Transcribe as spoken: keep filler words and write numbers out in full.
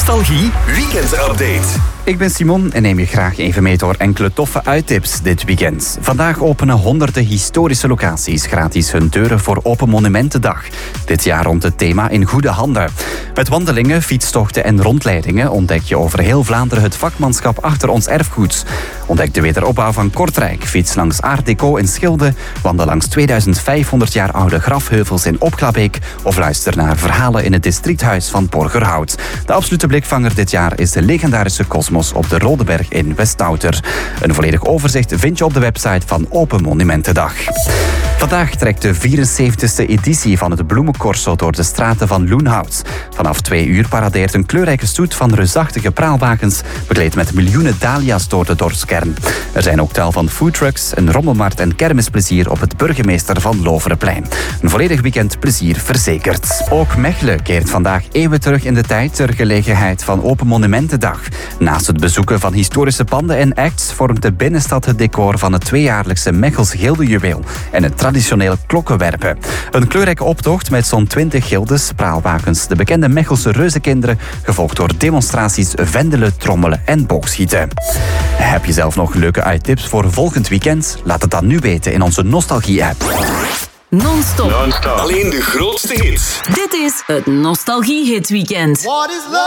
Nostalgie Weekend Update. Ik ben Simon en neem je graag even mee door enkele toffe uittips dit weekend. Vandaag openen honderden historische locaties gratis hun deuren voor Open Monumentendag. Dit jaar rond het thema In Goede Handen. Met wandelingen, fietstochten en rondleidingen ontdek je over heel Vlaanderen het vakmanschap achter ons erfgoed. Ontdek de wederopbouw van Kortrijk, fiets langs Art Deco in Schilde, wandel langs tweeduizend vijfhonderd jaar oude grafheuvels in Opklabeek of luister naar verhalen in het districthuis van Borgerhout. De absolute blikvanger dit jaar is de legendarische Cosmos op de Rodeberg in Westouter. Een volledig overzicht vind je op de website van Open Monumentendag. Vandaag trekt de vierenzeventigste editie van het Bloemencorso door de straten van Loenhout. Vanaf twee uur paradeert een kleurrijke stoet van reusachtige praalwagens, bekleed met miljoenen dahlia's door de dorpskern. Er zijn ook tal van foodtrucks, een rommelmarkt en kermisplezier op het Burgemeester van Loverenplein. Een volledig weekend plezier verzekerd. Ook Mechelen keert vandaag eeuwen terug in de tijd ter gelegenheid van Open Monumentendag. Naast het bezoeken van historische panden en acts vormt de binnenstad het decor van het tweejaarlijkse Mechels Gildejuweel en het traditioneel klokkenwerpen. Een kleurrijke optocht met zo'n twintig gildes, praalwagens, de bekende Mechelse reuzenkinderen, gevolgd door demonstraties, vendelen, trommelen en boogschieten. Heb je zelf nog leuke uittips voor volgend weekend? Laat het dan nu weten in onze Nostalgie-app. Non-stop. Non-stop. Alleen de grootste hits. Dit is het Nostalgie Hit Weekend.